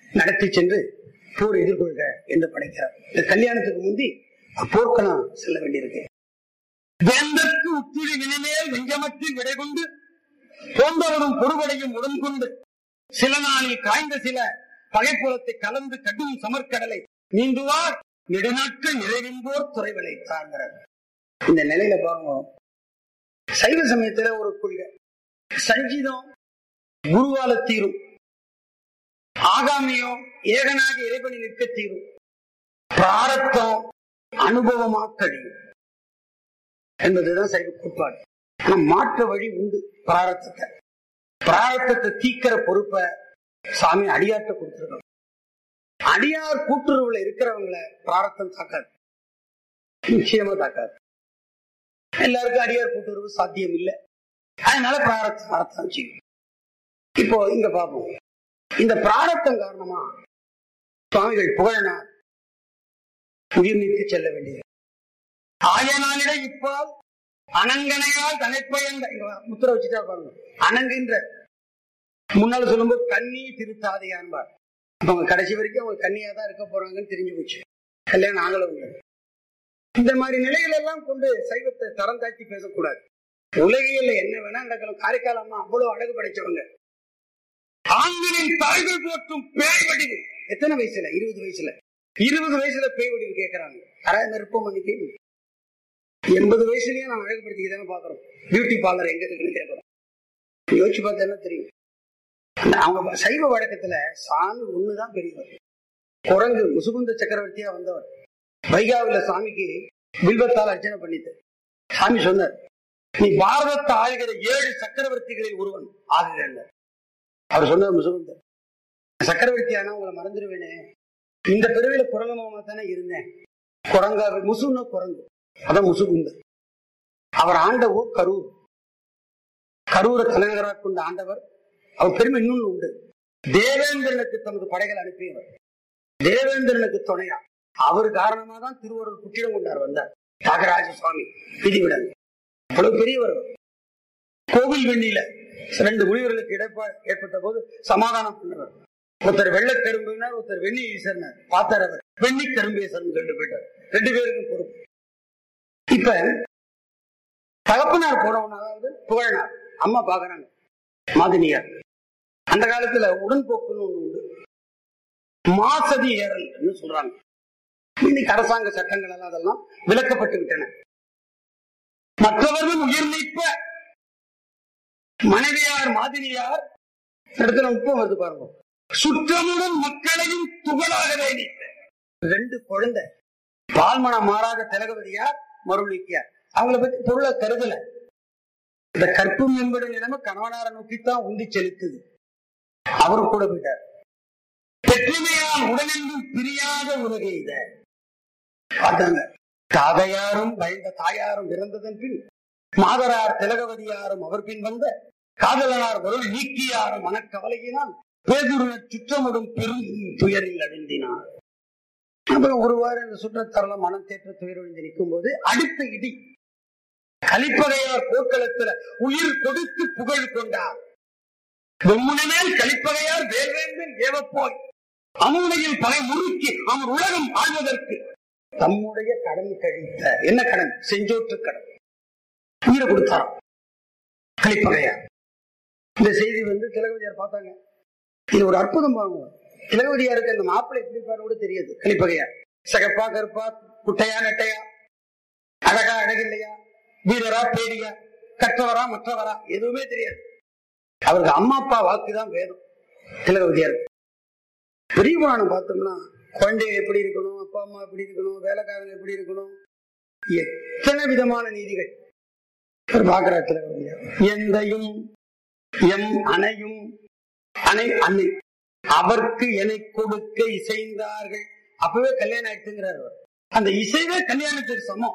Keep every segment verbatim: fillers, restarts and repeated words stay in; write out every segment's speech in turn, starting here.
நடத்தி சென்று போர் எதிர்கொள்க என்று படைக்கிறார். இந்த கல்யாணத்துக்கு முந்தி போர்க்களம் செல்ல வேண்டியிருக்கு. வேந்தற்கு உத்துழி வினைமேல் வெஞ்சமத்தில் விடை கொண்டு போன்றவரும் பொறுவடையும் உடன் கொண்டு சில நாளில் காய்ந்த சில பகைப்புலத்தை கலந்து கடும் சமர்கடலை நீந்துவார் நெடுநாட்கள் நிறைவின்போர் துறை விளைத்தாங்கிறார். இந்த நிலையில பாருங்க, சைவ சமயத்துல ஒரு கொள்கை, சஞ்சீதம் குருவால தீரும், ஆகாமியம் ஏகனாக இறைவனி நிற்க தீரும், பிராரத்தம் அனுபவமா கழியும் என்பதுதான் சைவ கோட்பாடு. ஆனா மாற்ற வழி உண்டு. பிராரத்தத்தை பிராரத்தத்தை தீக்கிற பொறுப்பை சாமி அடியார்ட்ட கொடுத்திருக்கோம். அடியார் கூட்டுறவுல இருக்கிறவங்களை பிராரத்தம் தாக்காது, நிச்சயமா தாக்காது. எல்லாருக்கும் அடியார் கூட்டுறவு சாத்தியம் இல்லை, அதனால பிராரத்தம் வரத்தான் செய்யும். இப்போ இங்க பார்ப்போம், இந்த பிராரத்தம் காரணமா சுவாமிகள் புகழனார் உயிர் நீத்து செல்ல வேண்டியது. ஆயனானிட இப்பால் அனங்கனையால் தனைப்பயந்த முத்திர வச்சுட்டா பாருங்க. அனங்குன்ற முன்னால சொல்லும்போது கண்ணி திருத்தாதையான்பார். அவங்க கடைசி வரைக்கும் அவங்க கண்ணியா தான் இருக்க போறாங்கன்னு தெரிஞ்சு போச்சு. கல்யாணம் ஆகலவங்க. இந்த மாதிரி நிலைகள் எல்லாம் கொண்டு சைவத்தை தரம் தாழ்த்தி பேசக்கூடாது. உலகியல்ல என்ன வேணா நடக்கலாம். காரைக்கால் அம்மா அவ்வளவு அழகு படைச்சவங்க. ஆண்களின் தாய்கள் போற்றும் பேய் வடிவு எத்தனை வயசுல? இருபது வயசுல இருபது வயசுல பேய் வடிவு கேட்கறாங்க. யாராவது நெருப்பம் பண்ணிக்கு எண்பது வயசுலயும் நான் அழகுபடுத்திக்கிதானே பாக்குறோம். பியூட்டி பார்லர் எங்க இருக்குன்னு கேட்கிறோம். யோசிச்சு பார்த்தா என்ன தெரியும்? அவங்க சைவ வழக்கத்துல சாமி ஒண்ணுதான் பெரியவர். குரங்கு முசுகுந்த சக்கரவர்த்தியா வந்தவர் வைகாவில சாமிக்கு வில்வத்தால் அர்ச்சனை பண்ணிட்டு சாமி சொன்னார், நீ பாரதத்தை ஆளுகிற ஏழு சக்கரவர்த்திகளில் ஒருவன் ஆகுங்க. அவர் சொன்னார், முசுகுந்தர் சக்கரவர்த்தி ஆனா உங்களை மறந்துடுவேனே, இந்த பிறவில குரங்கமாமா தானே இருந்தேன். குரங்கா முசுன்னா குரங்கு, அதான் முசுகுந்தர். அவர் ஆண்ட ஊர் கரூர். கரூரை தலைநகராக கொண்ட ஆண்டவர். அவர் பெருமை இன்னொன்னு உண்டு. தேவேந்திரனுக்கு தமது படைகள் அனுப்பியவர். தேவேந்திரனுக்கு துணையா அவர் காரணமா தான் திருவருள் குற்றிடம் கொண்டார் வந்தார் தியாகராஜ சுவாமி விதிவிடங்க. அவ்வளவு பெரியவர். கோவில் வெண்ணில ரெண்டு முனிவர்களுக்கு இடைப்பாடு ஏற்பட்ட போது சமாதானம் பண்ணவர். ஒருத்தர் வெள்ளை கரும்பினார், ஒருத்தர் வெண்ணி ஈசர்னார். பார்த்தார் அவர் வெண்ணி கரும்பேசன் ரெண்டு போயிட்டார். ரெண்டு பேருக்கும் பொறுப்பு. இப்ப தகப்பனார் போனவன், அதாவது புகழனார் அம்மா பாக்குறாங்க மாதினியார். அந்த காலத்துல உடன்போக்குன்னு ஒண்ணு உண்டு, மாசதி ஏறல் சொல்றாங்க. இன்னைக்கு அரசாங்க சட்டங்கள் எல்லாம் அதெல்லாம் விலக்கப்பட்டு விட்டன. மற்றவர்கள் உயிர் நீப்ப மனைவியார் மாதினியார் இடத்துல உப்பம் வருது பாருங்க. சுற்றமுடன் மக்களையும் துகளாகவே நீப்ப. ரெண்டு குழந்தை பால்மனம் மாறாத திலகவதியார் மருளிக்கியார். அவங்களை பத்தி பொருளை கருதல. இந்த கற்பும் என்பது நிலைமை கணவனார நோக்கித்தான் உந்தி செலுத்துது. அவரு கூட போயிட்டார். பெற்றுமையால் உடனென்றும் பிரியாத உலகை இத பார்த்தாங்க. தாதையாரும் பயந்த தாயாரும் இறந்ததன் பின் மாதரார் திலகவதியாரும் அவர் பின் வந்த காதலனார் பொருள் நீக்கியாரும் மனக்கவலையினால் பேதுருன சுற்றமுடும் பெரும் துயரில் அழிந்தினார். அப்புறம் ஒரு வாரம் இந்த சுற்றத்தரல மனம் தேற்ற துயரொழிந்து நிற்கும் போது அடுத்த இடி கலிப்பகையார் போர்க்களத்துல உயிர் கொடுத்து புகழ் கொண்டார். வெம்முனமேல் கலிப்பகையார் வேல்வேந்தன் ஏவப்போய் அமுனையில் பகை முறுக்கி அவர் உலகம் ஆழ்வதற்கு தம்முடைய கடன் கழித்த. என்ன கடன்? செஞ்சோற்று கடன். உயிரை கொடுத்தாராம் கலிப்பகையார். இந்த செய்தி வந்து திலகவதியார் பார்த்தாங்க. இது ஒரு அற்புதம் பாருங்க. திலகவதியாருக்கு அந்த மாப்பிள்ளை எப்படி பாரு கூட தெரியாது. கலிப்பகையார் சகப்பா கருப்பா குட்டையா நெட்டையா அழகா அழகில்லையா வீரரா பேடியா கற்றவரா மற்றவரா எதுவுமே தெரியாது. அவருக்கு அம்மா அப்பா வாக்குதான் வேணும். திலகவதியாருக்கு பெரிய புராணம் பார்த்தோம்னா குழந்தைகள் எப்படி இருக்கணும், அப்பா அம்மா எப்படி இருக்கணும், வேலைக்காரங்க எப்படி இருக்கணும், எத்தனை விதமான நீதிகள் பார்க்கிறார் திலகவதியார். எந்தையும் எம் அணையும் அணை அன்னை அவருக்கு என்னை கொடுக்க இசைந்தார்கள். அப்பவே கல்யாணம் ஆயிடுச்சுங்கிறார் அவர். அந்த இசைவே கல்யாணத்துக்கு சமம்.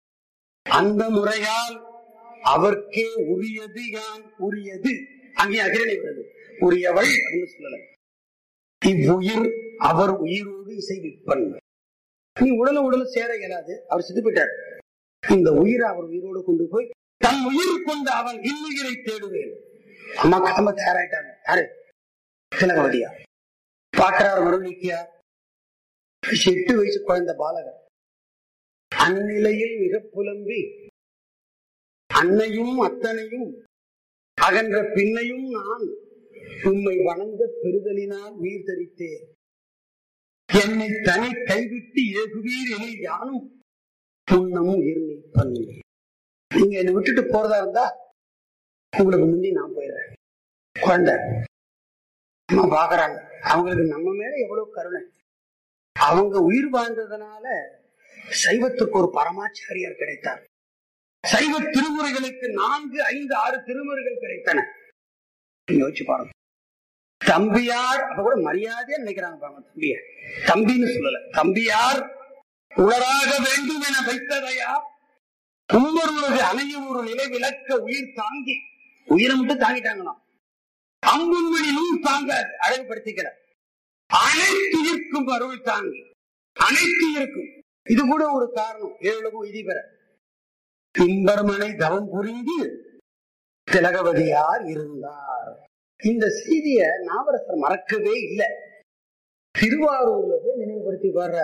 அந்த முறையால் அவருக்கே உரியது யான் உரியது. அங்கே அகிரணை வருது, உரியவள் அப்படின்னு சொல்லல. இவ்வுயிர் அவர் உயிரோடு இசைவிப்பன். நீ உடல உடல சேர இயலாது. அவர் செத்து போயிட்டார். இந்த உயிரை அவர் உயிரோடு கொண்டு போய் தன் உயிர் கொண்டு அவன் இன்னுயிரை தேடுவேன். அம்மா கிளம்ப தயாராயிட்டாங்க. யாரு? திலகவதியார். பாக்குறார் மருளிக்கியார். எட்டு வயசு குழந்தை பாலகர். அந்நிலையில் மிக புலம்பி அன்னையும் அத்தனையும் அகன்ற பின்னையும் நான் உம்மை வணங்க பெறுதலினால் உயிர் தரித்தேன். என்னை தனி கைவிட்டு ஏகுவீர் என யானும் புண்ணமும் உயிர் நீப்பன். நீங்க என்னை விட்டுட்டு போறதா இருந்தா உங்களுக்கு முந்தி நான் போயிடுறேன். குழந்தை அம்மா பாக்குறாங்க, அவங்களுக்கு நம்ம மேல எவ்வளவு கருணை. அவங்க உயிர் வாழ்ந்ததுனால சைவத்துக்கு ஒரு பரமாச்சாரியார் கிடைத்தார். சைவ திருமுறைகளுக்கு நான்கு ஐந்து ஆறு திருமுறைகள் கிடைத்தன. யோசிச்சு பாருங்க. தம்பியார் அப்ப கூட மரியாதையா நினைக்கிறாங்க பாருங்க. தம்பிய தம்பின்னு சொல்லல, தம்பியார் உலராக வேண்டும் என வைத்ததையா உம்மருவது அணையும் ஒரு நிலை விளக்க உயிர் தாங்கி, உயிரை மட்டும் தாங்கிட்டாங்களாம். அம்புன்மணியும் தாங்க அழகுபடுத்திக்கிற அனைத்து இருக்கும் அருள் தாங்கி அனைத்து இருக்கும். இது கூட ஒரு காரணம். ஏழுலகம் விதி பெற திம்பர்மனை தவம் புரிந்து திலகவதியார் இருந்தார். இந்த செய்திய நாவரசர் மறக்கவே இல்லை. திருவாரூர்ல போய் நினைவுபடுத்தி வர்ற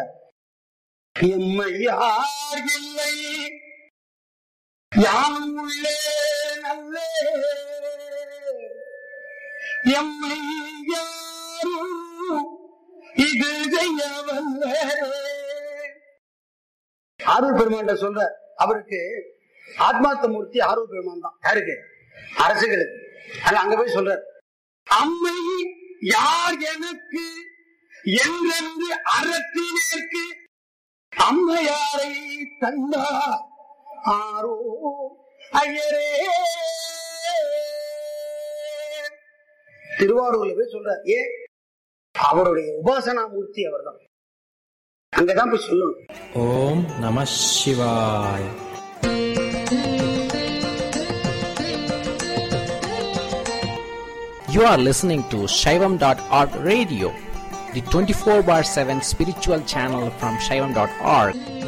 எம்மையார் இல்லை யானும் உள்ளே நல்ல எம்மை யாரும் இது செய்ய வல்ல. ஆரூர் பெருமான் சொல்ற, அவருக்கு ஆத்மார்த்த மூர்த்தி ஆரூர் பெருமான் தான். யாருக்கு? அரசுகளுக்கு. அங்க போய் சொல்ற, அம்மை யார் எனக்கு என்றென்று அறத்தினேற்கு அம்மையாரை தந்தா ஆரோ ஐயரே. திருவாரூர்ல போய் சொல்ற, ஏன் அவருடைய உபாசனா மூர்த்தி அவர் தான். அங்கதான் போய் சொல்லணும். ஓம் நம சிவாய. You are listening to Shaivam dot org radio, the twenty-four bar seven spiritual channel from Shaivam dot org.